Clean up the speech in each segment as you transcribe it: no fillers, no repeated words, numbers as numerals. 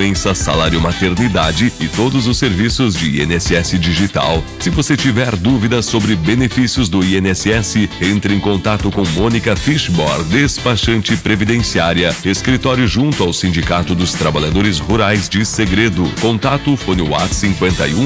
doença, salário maternidade e todos os serviços de INSS digital. Se você tiver dúvidas sobre benefícios do INSS, entre em contato com Mônica Fishmore, despachante previdenciária, escritório junto ao Sindicato dos Trabalhadores Rurais de Segredo. Contato fone WhatsApp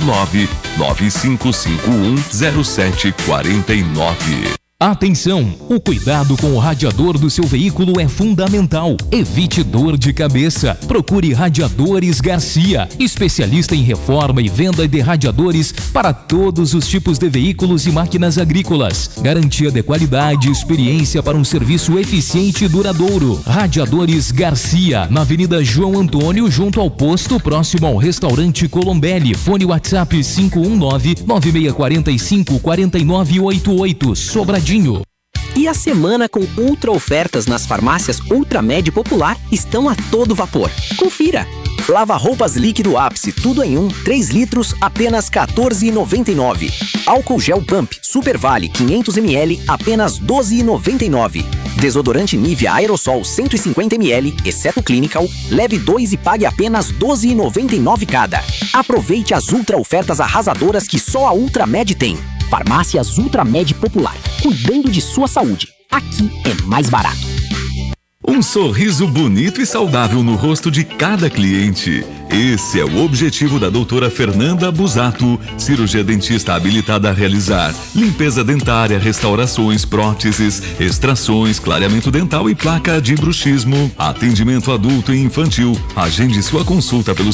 519-9551-0749. Atenção! O cuidado com o radiador do seu veículo é fundamental. Evite dor de cabeça. Procure Radiadores Garcia, especialista em reforma e venda de radiadores para todos os tipos de veículos e máquinas agrícolas. Garantia de qualidade e experiência para um serviço eficiente e duradouro. Radiadores Garcia, na Avenida João Antônio, junto ao posto, próximo ao restaurante Colombelli. Fone WhatsApp 519-9645-4988. Sobradinho. E a semana com ultra ofertas nas farmácias Ultramed Popular estão a todo vapor. Confira! Lava-roupas líquido Ápice, tudo em 1, 3 litros, apenas R$ 14,99. Álcool gel Pump Super Vale 500 ml, apenas R$ 12,99. Desodorante Nivea Aerosol 150 ml, exceto Clinical, leve 2 e pague apenas R$ 12,99 cada. Aproveite as ultra ofertas arrasadoras que só a Ultramed tem. Farmácias Ultramed Popular, cuidando de sua saúde. Aqui é mais barato. Um sorriso bonito e saudável no rosto de cada cliente. Esse é o objetivo da doutora Fernanda Busato, cirurgia dentista habilitada a realizar limpeza dentária, restaurações, próteses, extrações, clareamento dental e placa de bruxismo. Atendimento adulto e infantil. Agende sua consulta pelo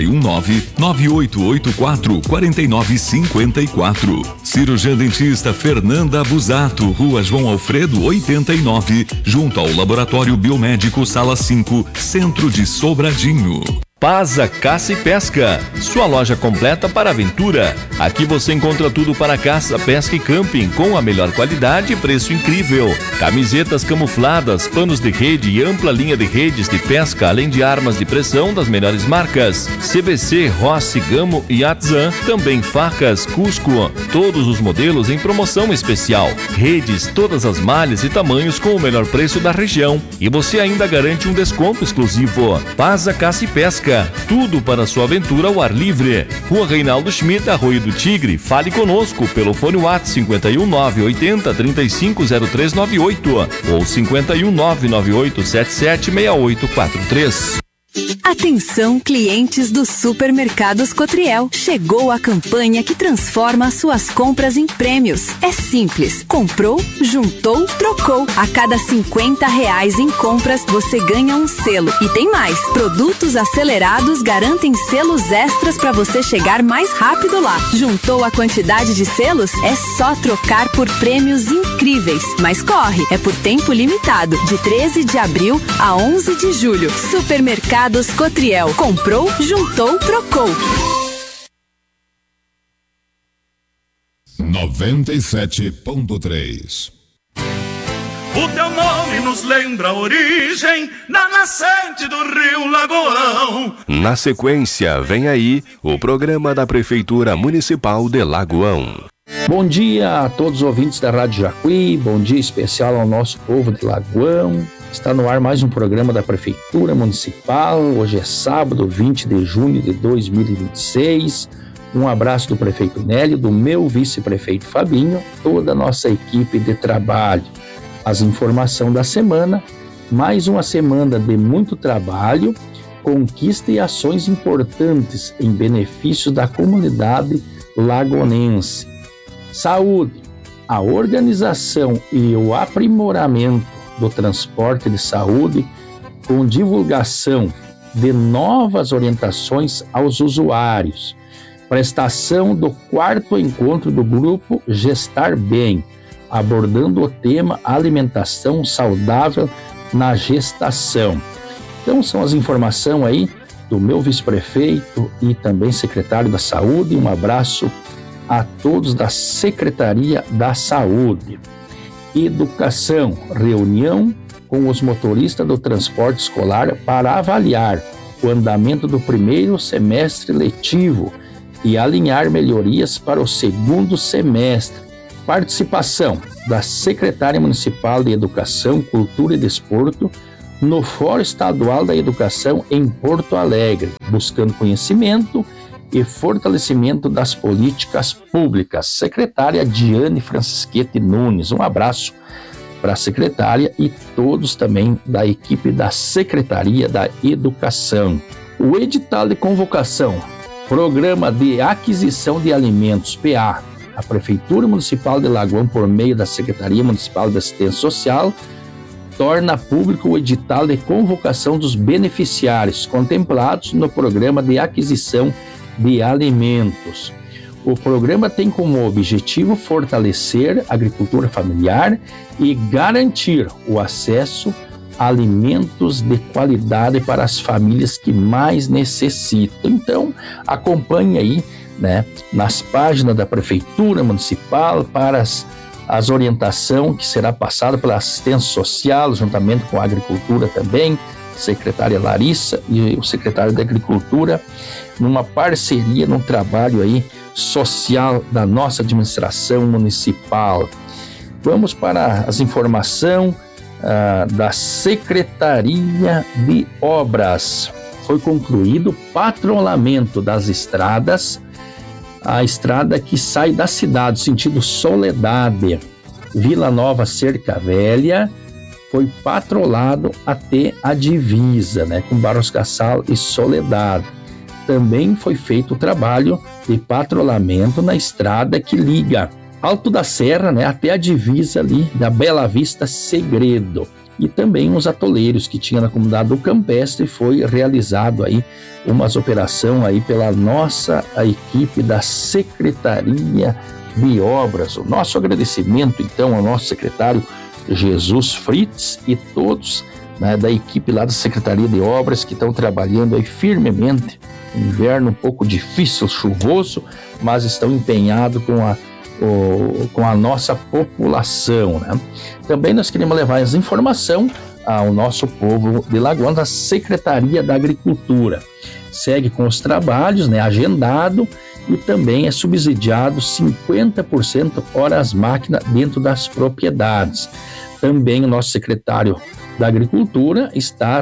519-9884-4954. Cirurgia dentista Fernanda Busato, Rua João Alfredo 89, junto ao Laboratório Biomédico Sala 5, Centro de Sobradinho. Paza Caça e Pesca, sua loja completa para aventura. Aqui você encontra tudo para caça, pesca e camping com a melhor qualidade e preço incrível. Camisetas camufladas, panos de rede e ampla linha de redes de pesca, além de armas de pressão das melhores marcas. CBC, Rossi, Gamo e Atzan, também facas, Cusco, todos os modelos em promoção especial. Redes, todas as malhas e tamanhos com o melhor preço da região. E você ainda garante um desconto exclusivo. Paza Caça e Pesca, tudo para sua aventura ao ar livre. Rua Reinaldo Schmidt, Arroio do Tigre. Fale conosco pelo fone WhatsApp 51980350398 ou 51998776843. Atenção, clientes dos supermercados Cotriel. Chegou a campanha que transforma suas compras em prêmios. É simples. Comprou, juntou, trocou. A cada R$50 em compras, você ganha um selo. E tem mais. Produtos acelerados garantem selos extras para você chegar mais rápido lá. Juntou a quantidade de selos? É só trocar por prêmios incríveis. Mas corre, é por tempo limitado. De 13 de abril a 11 de julho. Supermercados Cotriel. Comprou, juntou, trocou. 97.3. O teu nome nos lembra a origem da nascente do Rio Lagoão. Na sequência, vem aí o programa da Prefeitura Municipal de Lagoão. Bom dia a todos os ouvintes da Rádio Jacuí, bom dia especial ao nosso povo de Lagoão. Está no ar mais um programa da Prefeitura Municipal. Hoje é sábado, 20 de junho de 2026. Um abraço do prefeito Nélio, do meu vice-prefeito Fabinho, toda a nossa equipe de trabalho. As informações da semana, mais uma semana de muito trabalho, conquista e ações importantes em benefício da comunidade lagonense. Saúde, a organização e o aprimoramento do transporte de saúde, com divulgação de novas orientações aos usuários. Prestação do 4º encontro do grupo Gestar Bem, abordando o tema alimentação saudável na gestação. Então são as informações aí do meu vice-prefeito e também secretário da Saúde. Um abraço a todos da Secretaria da Saúde. Educação, reunião com os motoristas do transporte escolar para avaliar o andamento do primeiro semestre letivo e alinhar melhorias para o segundo semestre. Participação da Secretária Municipal de Educação, Cultura e Desporto, no Fórum Estadual da Educação em Porto Alegre, buscando conhecimento e fortalecimento das políticas públicas. Secretária Diane Francisquete Nunes. Um abraço para a secretária e todos também da equipe da Secretaria da Educação. O edital de convocação, Programa de Aquisição de Alimentos, PA, a Prefeitura Municipal de Lagoão, por meio da Secretaria Municipal de Assistência Social, torna público o edital de convocação dos beneficiários contemplados no Programa de Aquisição de Alimentos. O programa tem como objetivo fortalecer a agricultura familiar e garantir o acesso a alimentos de qualidade para as famílias que mais necessitam. Então, acompanhe aí, né, nas páginas da Prefeitura Municipal para as orientações que será passada pela assistência social, juntamente com a agricultura também, secretária Larissa e o secretário da Agricultura, numa parceria, num trabalho aí social da nossa administração municipal. Vamos para as informações da Secretaria de Obras. Foi concluído o patrulhamento das estradas, a estrada que sai da cidade, sentido Soledade, Vila Nova, Cerca Velha, foi patrolado até a divisa, né, com Barros Cassal e Soledade. Também foi feito o trabalho de patrulhamento na estrada que liga Alto da Serra, né, até a divisa ali da Bela Vista Segredo. E também os atoleiros que tinha na comunidade do Campestre, foi realizado aí umas operações aí pela nossa equipe da Secretaria de Obras. O nosso agradecimento então ao nosso secretário Jesus Fritz e todos, né, da equipe lá da Secretaria de Obras que estão trabalhando aí firmemente. Inverno um pouco difícil, chuvoso, mas estão empenhados com a nossa população, né? Também nós queremos levar essa informação ao nosso povo de Lagoão, da Secretaria da Agricultura. Segue com os trabalhos, né, agendado, e também é subsidiado 50% horas máquina dentro das propriedades. Também o nosso secretário da Agricultura está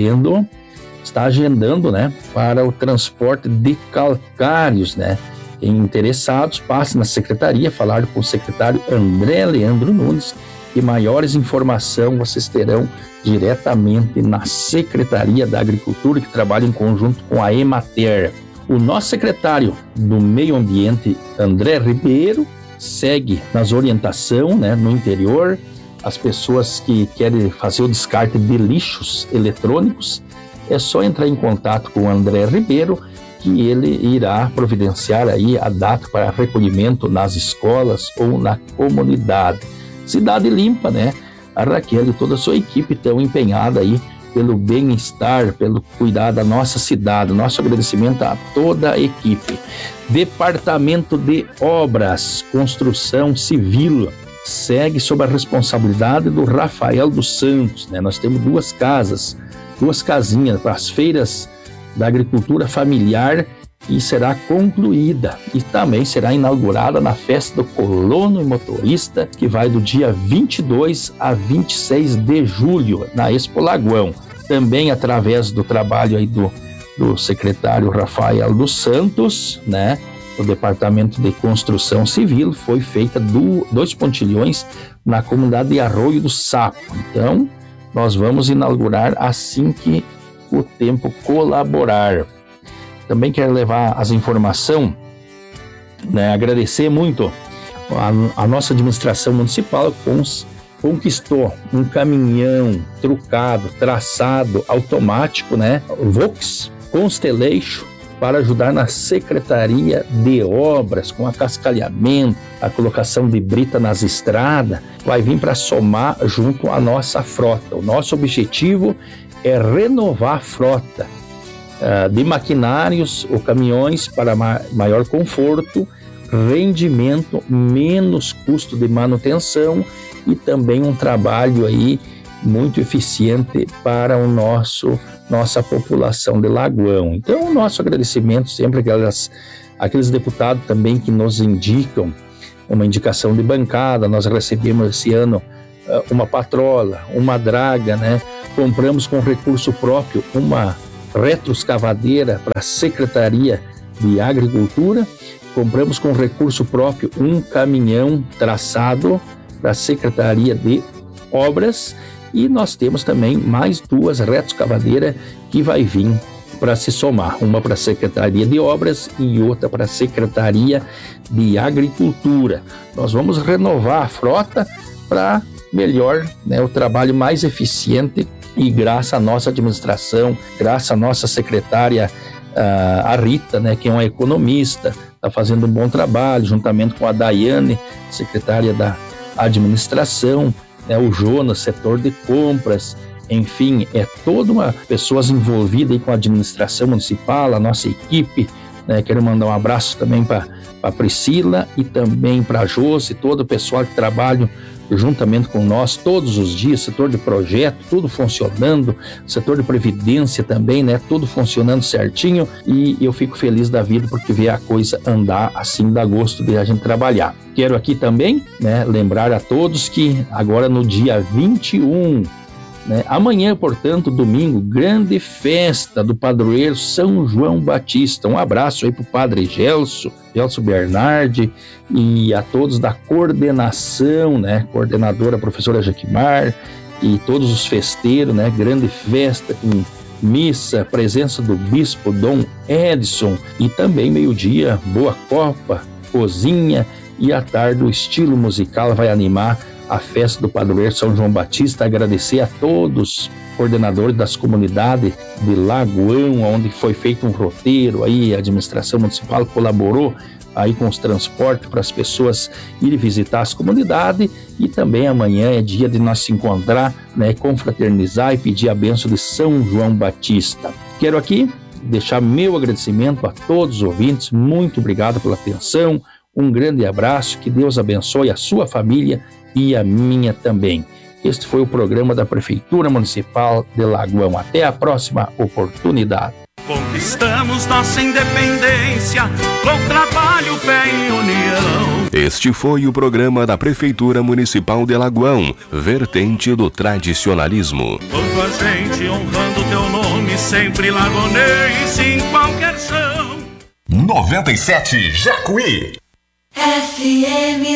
agendando, né, para o transporte de calcários, né? Quem interessados, passe na secretaria, falar com o secretário André Leandro Nunes, e maiores informações vocês terão diretamente na Secretaria da Agricultura, que trabalha em conjunto com a Emater. O nosso secretário do Meio Ambiente, André Ribeiro, segue nas orientações, né, no interior. As pessoas que querem fazer o descarte de lixos eletrônicos, é só entrar em contato com o André Ribeiro, que ele irá providenciar aí a data para recolhimento nas escolas ou na comunidade. Cidade Limpa, né? A Raquel e toda a sua equipe estão empenhada aí pelo bem-estar, pelo cuidar da nossa cidade. Nosso agradecimento a toda a equipe. Departamento de Obras, Construção Civil, segue sob a responsabilidade do Rafael dos Santos, né? Nós temos duas casinhas para as feiras da agricultura familiar, e será concluída e também será inaugurada na festa do colono e motorista, que vai do dia 22 a 26 de julho na Expo Lagoão. Também através do trabalho aí do secretário Rafael dos Santos, né, do Departamento de Construção Civil, foi feita 2 pontilhões na comunidade de Arroio do Sapo. Então nós vamos inaugurar assim que o tempo colaborar. Também quero levar as informações, né, agradecer muito a nossa administração municipal, conquistou um caminhão trucado, traçado, automático, né, Vox Constellation, para ajudar na Secretaria de Obras, com acascalhamento, a colocação de brita nas estradas, vai vir para somar junto à nossa frota. O nosso objetivo é renovar a frota de maquinários ou caminhões para maior conforto, rendimento, menos custo de manutenção e também um trabalho aí muito eficiente para nossa população de Lagoão. Então, o nosso agradecimento sempre aqueles deputados também que nos indicam uma indicação de bancada. Nós recebemos esse ano uma patrola, uma draga, né? Compramos com recurso próprio uma retroescavadeira para a Secretaria de Agricultura, compramos com recurso próprio um caminhão traçado para a Secretaria de Obras e nós temos também mais 2 retroescavadeiras que vai vir para se somar, uma para a Secretaria de Obras e outra para a Secretaria de Agricultura. Nós vamos renovar a frota para melhor, né, o trabalho mais eficiente e graças à nossa administração, graças à nossa secretária, a Rita, né, que é uma economista, está fazendo um bom trabalho, juntamente com a Daiane, secretária da administração, né, o Jonas, setor de compras, enfim, toda uma pessoas envolvidas aí com a administração municipal, a nossa equipe, né, quero mandar um abraço também para a Priscila e também para a Josi, todo o pessoal que trabalha juntamente com nós todos os dias, setor de projeto, tudo funcionando, setor de previdência também, né, tudo funcionando certinho e eu fico feliz da vida porque ver a coisa andar assim, dá gosto de a gente trabalhar. Quero aqui também, né, lembrar a todos que agora no dia 21, né, amanhã, portanto, domingo, grande festa do padroeiro São João Batista. Um abraço aí pro padre Gelson Bernardi e a todos da coordenação, né, coordenadora professora Jaquimar e todos os festeiros, né, grande festa com missa, presença do bispo Dom Edson e também meio-dia, boa copa, cozinha e à tarde o estilo musical vai animar a festa do padroeiro São João Batista. Agradecer a todos coordenadores das comunidades de Lagoão, onde foi feito um roteiro, aí a administração municipal colaborou aí com os transportes para as pessoas irem visitar as comunidades e também amanhã é dia de nós se encontrar, né, confraternizar e pedir a bênção de São João Batista. Quero aqui deixar meu agradecimento a todos os ouvintes, muito obrigado pela atenção, um grande abraço, que Deus abençoe a sua família e a minha também. Este foi o programa da Prefeitura Municipal de Lagoão. Até a próxima oportunidade. Conquistamos nossa independência com trabalho, fé e união. Este foi o programa da Prefeitura Municipal de Lagoão, vertente do tradicionalismo. Quanto a gente honrando teu nome, sempre lagonês em qualquer chão. 97 Jacuí. FM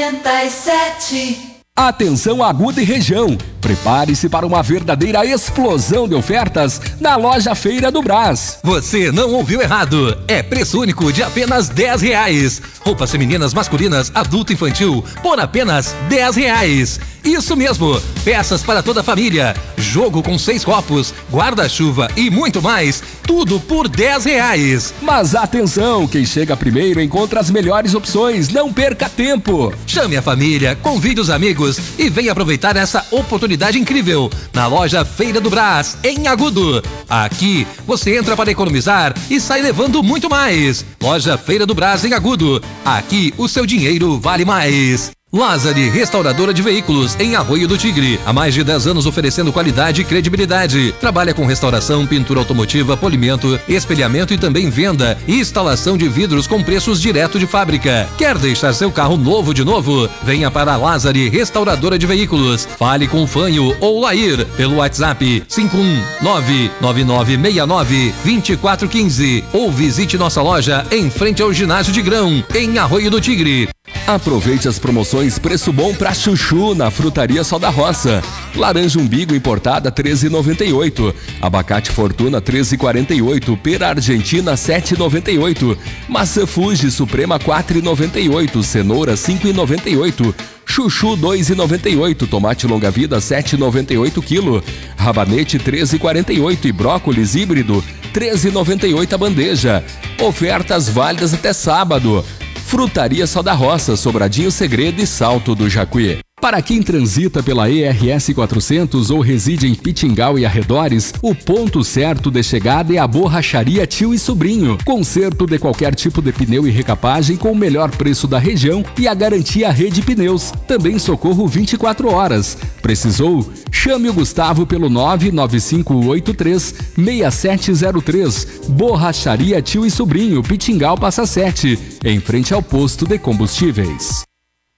97. Atenção Aguda e região, prepare-se para uma verdadeira explosão de ofertas na loja Feira do Brás. Você não ouviu errado, é preço único de apenas R$10. Roupas femininas, masculinas, adulto e infantil por apenas R$10. Isso mesmo, peças para toda a família, jogo com 6 copos, guarda-chuva e muito mais, tudo por R$10. Mas atenção, quem chega primeiro encontra as melhores opções, não perca tempo. Chame a família, convide os amigos e venha aproveitar essa oportunidade incrível na loja Feira do Brás, em Agudo. Aqui você entra para economizar e sai levando muito mais. Loja Feira do Brás, em Agudo. Aqui o seu dinheiro vale mais. Lázari, restauradora de veículos em Arroio do Tigre. Há mais de 10 anos oferecendo qualidade e credibilidade. Trabalha com restauração, pintura automotiva, polimento, espelhamento e também venda e instalação de vidros com preços direto de fábrica. Quer deixar seu carro novo de novo? Venha para a Lázari, restauradora de veículos. Fale com o Fanho ou Lair pelo WhatsApp 51999692415 ou visite nossa loja em frente ao ginásio de Grão, em Arroio do Tigre. Aproveite as promoções preço bom pra chuchu na Frutaria Sal da Roça. Laranja umbigo importada R$13,98. Abacate Fortuna R$13,48. Pera Argentina R$7,98. Maçã Fuji Suprema R$4,98. Cenoura R$5,98. Chuchu R$2,98. Tomate longa vida R$7,98 kg. Rabanete R$13,48 e brócolis híbrido R$13,98 a bandeja. Ofertas válidas até sábado. Frutaria Sal da Roça, Sobradinho Segredo e Salto do Jacuí. Para quem transita pela ERS 400 ou reside em Pitingal e arredores, o ponto certo de chegada é a Borracharia Tio e Sobrinho. Conserto de qualquer tipo de pneu e recapagem com o melhor preço da região e a garantia Rede Pneus. Também socorro 24 horas. Precisou? Chame o Gustavo pelo 99583-6703. Borracharia Tio e Sobrinho, Pitingal Passa 7, em frente ao posto de combustíveis.